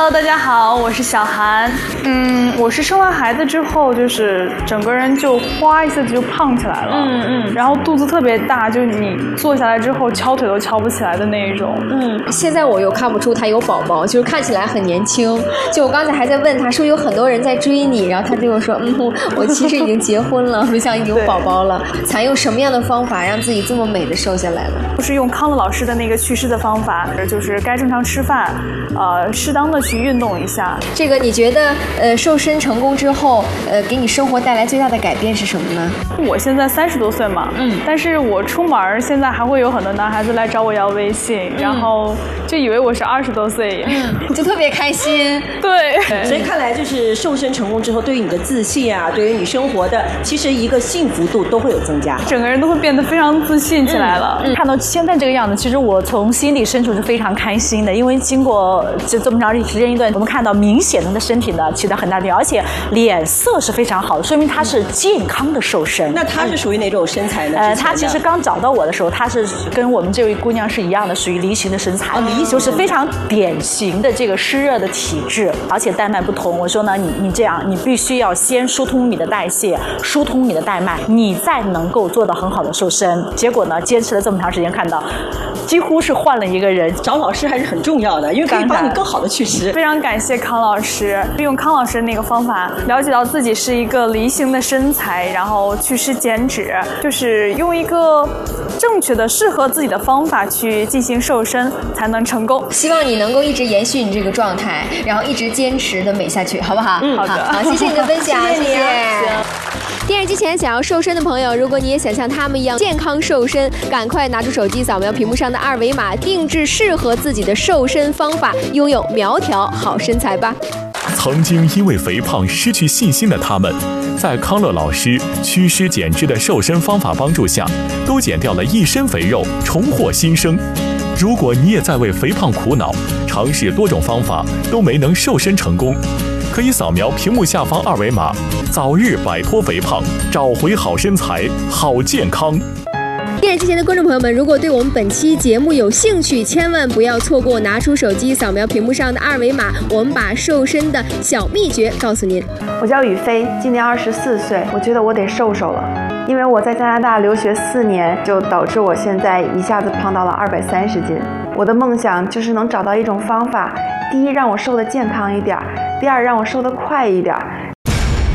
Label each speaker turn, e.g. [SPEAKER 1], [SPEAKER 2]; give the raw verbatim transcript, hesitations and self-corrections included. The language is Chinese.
[SPEAKER 1] Hello， 大家好，我是小韩。嗯，我是生完孩子之后，就是整个人就哗一下子就胖起来了。嗯嗯。然后肚子特别大，就是你坐下来之后敲腿都敲不起来的那一种。
[SPEAKER 2] 嗯。现在我又看不出他有宝宝，就是看起来很年轻。就我刚才还在问他说有很多人在追你，然后他对我说，嗯，我其实已经结婚了，不像有宝宝了。采用什么样的方法让自己这么美的瘦下来呢？
[SPEAKER 1] 就是用康乐老师的那个祛湿的方法，就是该正常吃饭，呃，适当的去运动一下。
[SPEAKER 2] 这个你觉得呃瘦身成功之后，呃给你生活带来最大的改变是什么呢？
[SPEAKER 1] 我现在三十多岁嘛，嗯，但是我出门现在还会有很多男孩子来找我要微信，嗯、然后就以为我是二十多岁，
[SPEAKER 2] 嗯，就特别开心。
[SPEAKER 1] 对，
[SPEAKER 3] 所以看来就是瘦身成功之后，对于你的自信啊，对于你生活的其实一个幸福度都会有增加，
[SPEAKER 1] 整个人都会变得非常自信起来了。
[SPEAKER 4] 嗯嗯、看到现在这个样子，其实我从心底深处是非常开心的，因为经过这这么长时间一段，我们看到明显的身体呢起到很大的变化，而且脸色是非常好的，说明他是健康的瘦身。
[SPEAKER 3] 那他是属于哪种身材呢？
[SPEAKER 4] 呃，他其实刚找到我的时候，他是跟我们这位姑娘是一样的，属于梨形的身材，哦、梨形就是非常典型的这个湿热的体质，而且带脉不同。我说呢，你你这样，你必须要先疏通你的代谢，疏通你的带脉，你再能够做到很好的瘦身。结果呢，坚持了这么长时间，看到几乎是换了一个人。
[SPEAKER 3] 找老师还是很重要的，因为可以帮你更好的祛湿。
[SPEAKER 1] 非常感谢康老师，用康老师的那个方法，了解到自己是一个梨形的身材，然后祛湿减脂，就是用一个正确的、适合自己的方法去进行瘦身，才能成功。
[SPEAKER 2] 希望你能够一直延续你这个状态，然后一直坚持的美下去，好不好？
[SPEAKER 1] 嗯，好的。
[SPEAKER 2] 好，谢谢你的分享，
[SPEAKER 3] 谢谢你、啊。
[SPEAKER 2] 谢谢。电视机前想要瘦身的朋友，如果你也想像他们一样健康瘦身，赶快拿出手机扫描屏幕上的二维码，定制适合自己的瘦身方法，拥有苗条好身材吧。
[SPEAKER 5] 曾经因为肥胖失去信心的他们，在康乐老师祛湿减脂的瘦身方法帮助下，都减掉了一身肥肉，重获新生。如果你也在为肥胖苦恼，尝试多种方法都没能瘦身成功，可以扫描屏幕下方二维码，早日摆脱肥胖，找回好身材、好健康。
[SPEAKER 2] 电视机前的观众朋友们，如果对我们本期节目有兴趣，千万不要错过，拿出手机扫描屏幕上的二维码，我们把瘦身的小秘诀告诉您。
[SPEAKER 6] 我叫雨飞，今年二十四岁，我觉得我得瘦瘦了，因为我在加拿大留学四年，就导致我现在一下子胖到了二百三十斤。我的梦想就是能找到一种方法，第一让我瘦得健康一点，第二让我瘦得快一点，